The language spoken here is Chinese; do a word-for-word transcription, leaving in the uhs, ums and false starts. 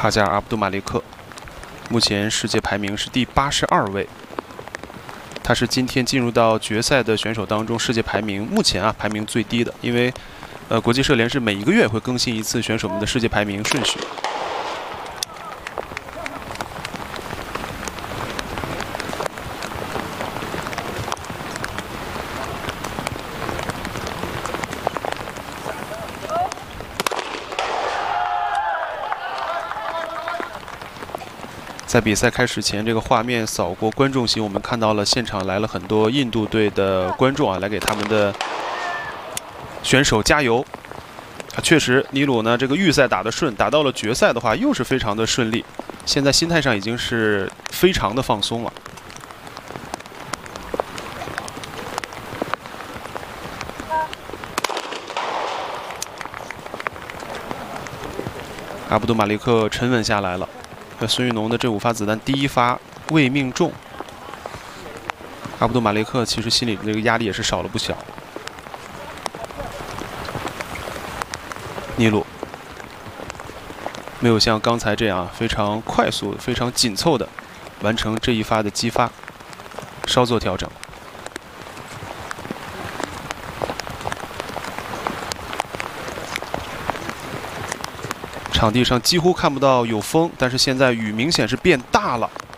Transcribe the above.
哈加尔·阿卜杜马利克，目前世界排名是第八十二位。他是今天进入到决赛的选手当中，世界排名目前啊排名最低的，因为呃国际射联是每一个月会更新一次选手们的世界排名顺序。 在比赛开始前，这个画面扫过观众席，我们看到了现场来了很多印度队的观众啊，来给他们的选手加油。啊，确实，尼鲁呢这个预赛打得顺，打到了决赛的话又是非常的顺利。现在心态上已经是非常的放松了。阿卜杜马利克沉稳下来了。 孙玉农的这五发子弹，第一发未命中。阿卜杜马利克其实心里这个压力也是少了不小。尼鲁没有像刚才这样非常快速、非常紧凑的完成这一发的击发，稍作调整。场地上几乎看不到有风，但是现在雨明显是变大了。